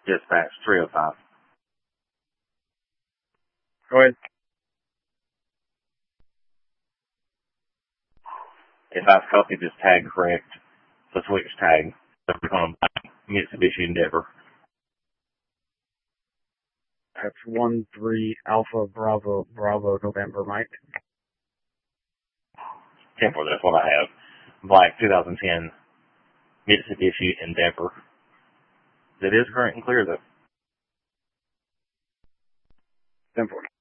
Dispatch 305. Go ahead. If I've copied this tag correct, the switch tag, so we're going to buy Mitsubishi Endeavor. That's 1-3 Alpha Bravo November, Mike. 10-4, that's what I have. Black 2010 Mitsubishi Endeavor. It is current and clear though. 10-4.